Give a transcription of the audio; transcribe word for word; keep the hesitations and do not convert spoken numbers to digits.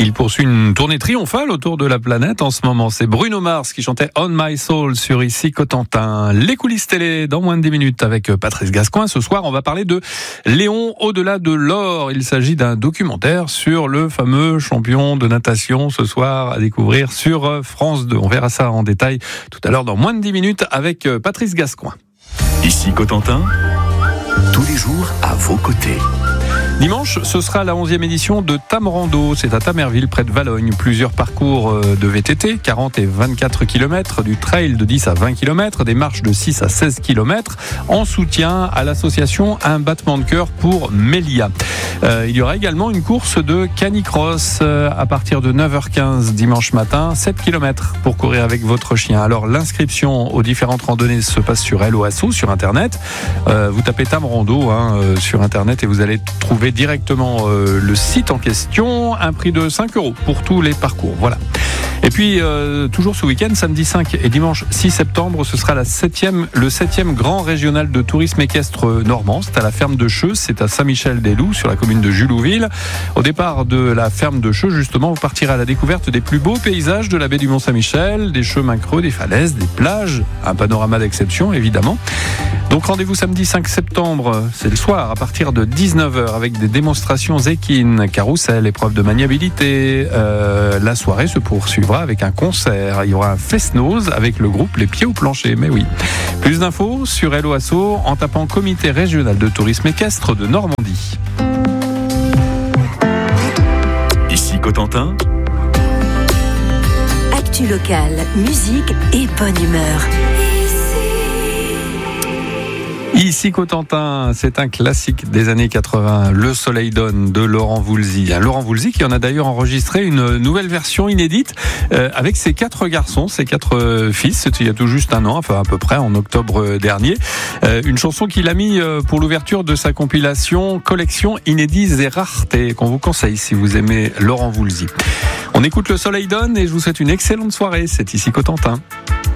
Il poursuit une tournée triomphale autour de la planète en ce moment. C'est Bruno Mars qui chantait On My Soul sur Ici Cotentin. Les coulisses télé dans moins de dix minutes avec Patrice Gascoin. Ce soir, on va parler de Léon au-delà de l'or. Il s'agit d'un documentaire sur le fameux champion de natation ce soir à découvrir sur France deux. On verra ça en détail tout à l'heure dans moins de dix minutes avec Patrice Gascoin. Ici Cotentin, tous les jours à vos côtés. Dimanche, ce sera la onzième édition de Tam Rando. C'est à Tamerville, près de Valogne. Plusieurs parcours de V T T, quarante et vingt-quatre kilomètres, du trail de dix à vingt kilomètres, des marches de six à seize kilomètres, en soutien à l'association Un battement de cœur pour Mélia. Euh, il y aura également une course de canicross euh, à partir de neuf heures quinze dimanche matin, sept kilomètres pour courir avec votre chien. Alors l'inscription aux différentes randonnées se passe sur Hello Asso, sur internet. Euh, vous tapez Tam Rando hein, euh, sur internet et vous allez trouver directement euh, le site en question. Un prix de cinq euros pour tous les parcours. Voilà. Et puis, euh, toujours ce week-end, samedi cinq et dimanche six septembre, ce sera la septième, le septième grand régional de tourisme équestre normand. C'est à la ferme de Cheux, c'est à Saint-Michel-des-Loups, sur la commune de Julouville. Au départ de la ferme de Cheux, justement, vous partirez à la découverte des plus beaux paysages de la baie du Mont-Saint-Michel, des chemins creux, des falaises, des plages, un panorama d'exception, évidemment. Donc rendez-vous samedi cinq septembre, c'est le soir, à partir de dix-neuf heures, avec des démonstrations équines, carrousel, épreuve de maniabilité. Euh, la soirée se poursuivra avec un concert. Il y aura un fest-noz avec le groupe Les Pieds au Plancher, mais oui. Plus d'infos sur Hello Asso en tapant Comité régional de tourisme équestre de Normandie. Ici Cotentin. Actu locale, musique et bonne humeur. Ici Cotentin, c'est un classique des années quatre-vingts, Le Soleil donne de Laurent Voulzy. Laurent Voulzy qui en a d'ailleurs enregistré une nouvelle version inédite euh, avec ses quatre garçons, ses quatre euh, fils. C'était il y a tout juste un an, enfin à peu près en octobre dernier. Euh, une chanson qu'il a mis euh, pour l'ouverture de sa compilation Collection Inédits et Raretés, qu'on vous conseille si vous aimez Laurent Voulzy. On écoute Le Soleil donne et je vous souhaite une excellente soirée. C'est Ici Cotentin.